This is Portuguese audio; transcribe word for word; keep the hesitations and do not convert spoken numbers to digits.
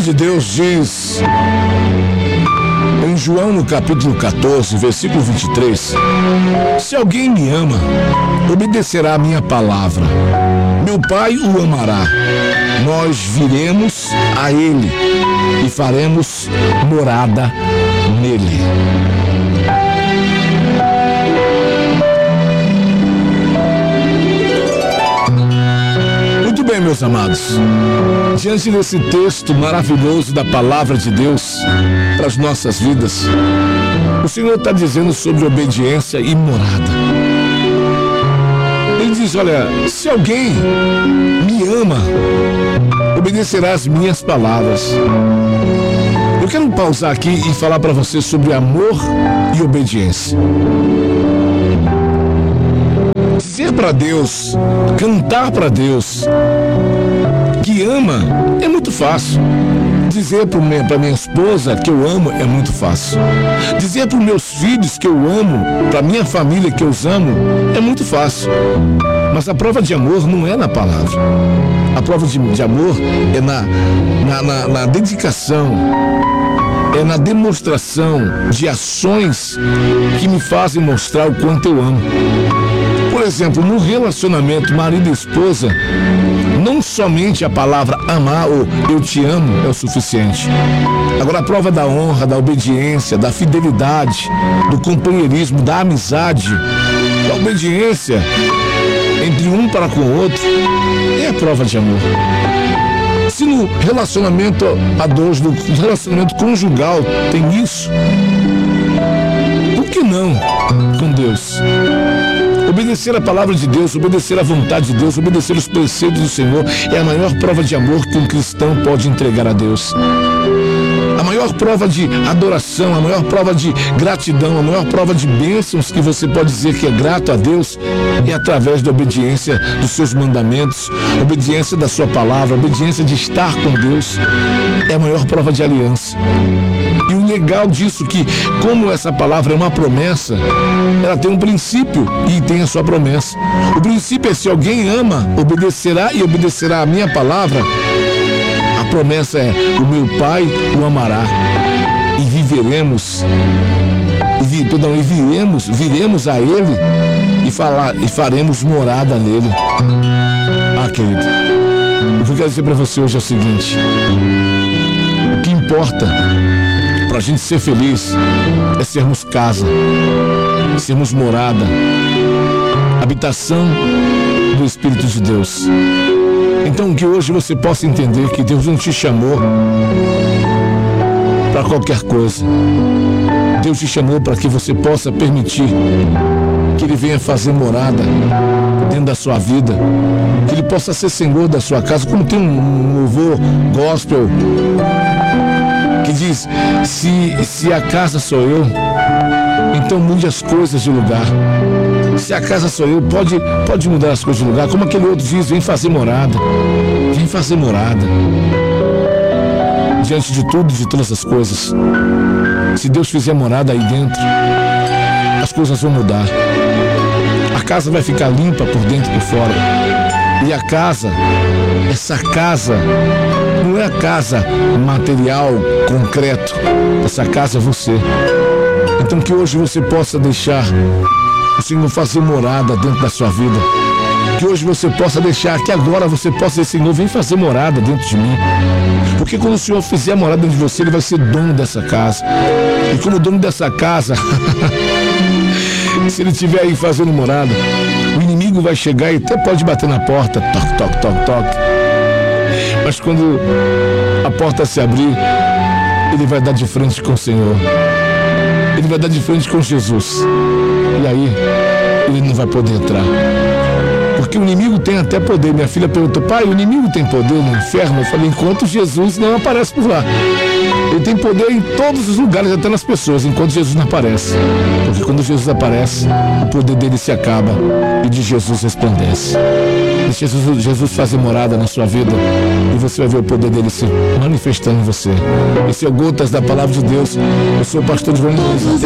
de Deus diz em João, no capítulo catorze, versículo vinte e três: se alguém me ama, obedecerá a minha palavra. Meu Pai o amará. Nós viremos a ele e faremos morada nele. Muito bem, meus amados, diante desse texto maravilhoso da palavra de Deus para as nossas vidas, o Senhor está dizendo sobre obediência e morada. Ele diz: olha, se alguém me ama, obedecerá às minhas palavras. Eu quero pausar aqui e falar para você sobre amor e obediência. Dizer para Deus, cantar para Deus que ama é muito fácil. Dizer para minha, para minha esposa que eu amo é muito fácil. Dizer para os meus filhos que eu amo, para minha família que eu os amo, é muito fácil. Mas a prova de amor não é na palavra. A prova de, de amor é na, na, na, na dedicação, é na demonstração de ações que me fazem mostrar o quanto eu amo. Por exemplo, no relacionamento marido e esposa, não somente a palavra amar ou eu te amo é o suficiente. Agora, a prova da honra, da obediência, da fidelidade, do companheirismo, da amizade, da obediência entre um para com o outro, é a prova de amor. Se no relacionamento a dois, no relacionamento conjugal tem isso, por que não com Deus? Obedecer a palavra de Deus, obedecer a vontade de Deus, obedecer os preceitos do Senhor é a maior prova de amor que um cristão pode entregar a Deus. A maior prova de adoração, a maior prova de gratidão, a maior prova de bênçãos que você pode dizer que é grato a Deus é através da obediência dos seus mandamentos, obediência da sua palavra, obediência de estar com Deus. É a maior prova de aliança. E o legal disso é que, como essa palavra é uma promessa, ela tem um princípio e tem a sua promessa. O princípio é: se alguém ama, obedecerá e obedecerá a minha palavra. A promessa é: o meu Pai o amará e viveremos, e, vi, perdão, e viremos, viremos a Ele e, falar, e faremos morada nele. Ah, querido, o que eu quero dizer para você hoje é o seguinte: o que importa para a gente ser feliz é sermos casa, sermos morada, habitação do Espírito de Deus. Então, que hoje você possa entender que Deus não te chamou para qualquer coisa. Deus te chamou para que você possa permitir que Ele venha fazer morada dentro da sua vida, que Ele possa ser Senhor da sua casa, como tem um louvor gospel que diz: se, se a casa sou eu, então mude as coisas de lugar. Se a casa sou eu, pode, pode mudar as coisas de lugar. Como aquele outro diz: vem fazer morada, vem fazer morada. Diante de tudo, de todas as coisas, se Deus fizer morada aí dentro, as coisas vão mudar. A casa vai ficar limpa por dentro e por fora. E a casa, essa casa, não é a casa material, concreto. Essa casa é você. Então, que hoje você possa deixar o Senhor fazer morada dentro da sua vida. Que hoje você possa deixar, que agora você possa dizer: Senhor, vem fazer morada dentro de mim. Porque quando o Senhor fizer morada dentro de você, Ele vai ser dono dessa casa. E como dono dessa casa, se Ele estiver aí fazendo morada, o inimigo vai chegar e até pode bater na porta, toque, toque, toque, toque. Mas quando a porta se abrir, Ele vai dar de frente com o Senhor. Ele vai dar de frente com Jesus. E aí, Ele não vai poder entrar. Porque o inimigo tem até poder. Minha filha perguntou: pai, o inimigo tem poder no inferno? Eu falei: enquanto Jesus não aparece por lá. Ele tem poder em todos os lugares, até nas pessoas, enquanto Jesus não aparece. Porque quando Jesus aparece, o poder dele se acaba e de Jesus resplandece. Deixe Jesus, Jesus fazer morada na sua vida e você vai ver o poder dele se manifestando em você. Esse é o Gotas da Palavra de Deus. Eu sou o pastor Giovanni.